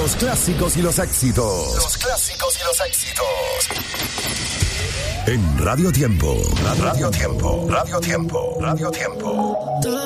Los clásicos y los éxitos. Los clásicos y los éxitos. En Radio Tiempo. Radio Tiempo. Radio Tiempo. Radio Tiempo.